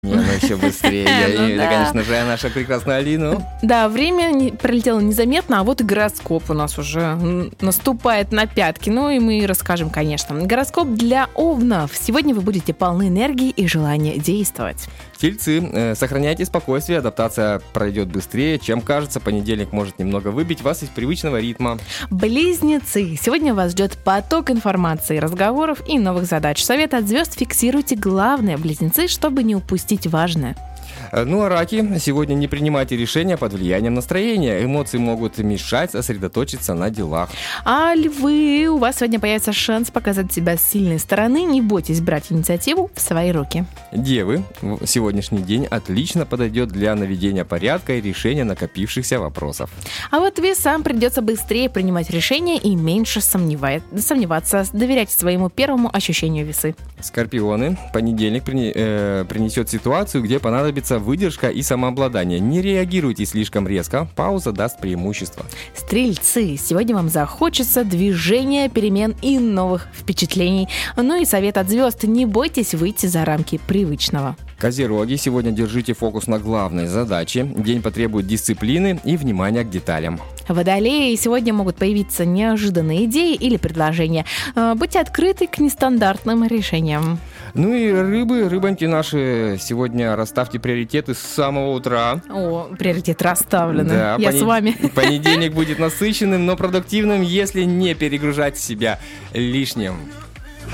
Не, ну еще быстрее. Это, конечно же, наша прекрасная Алина. Да, время пролетело незаметно, а вот и гороскоп у нас уже наступает на пятки. Ну и мы расскажем, конечно. Гороскоп для овнов. Сегодня вы будете полны энергии и желания действовать. Тельцы, сохраняйте спокойствие, адаптация пройдет быстрее, чем кажется. Понедельник может немного выбить вас из привычного ритма. Близнецы. Сегодня вас ждет поток информации, разговоров и новых задач. Совет от звезд: фиксируйте главное, близнецы, чтобы не упустить важное. Ну а раки, сегодня не принимайте решения под влиянием настроения. Эмоции могут мешать сосредоточиться на делах. А львы, у вас сегодня появится шанс показать себя с сильной стороны. Не бойтесь брать инициативу в свои руки. Девы, сегодняшний день отлично подойдет для наведения порядка и решения накопившихся вопросов. А вот весам придется быстрее принимать решения и меньше сомневаться. Доверяйте своему первому ощущению весы. Скорпионы, понедельник принесет ситуацию, где понадобится выдержка и самообладание. Не реагируйте слишком резко, пауза даст преимущество. Стрельцы, сегодня вам захочется движения, перемен и новых впечатлений. Ну и совет от звезд: не бойтесь выйти за рамки привычного. Козероги, сегодня держите фокус на главной задаче. День потребует дисциплины и внимания к деталям. Водолеи, сегодня могут появиться неожиданные идеи или предложения. Будьте открыты к нестандартным решениям. Ну и рыбоньки наши, сегодня расставьте приоритеты с самого утра. О, приоритеты расставлены. Да, Я с вами. Понедельник будет насыщенным, но продуктивным, если не перегружать себя лишним.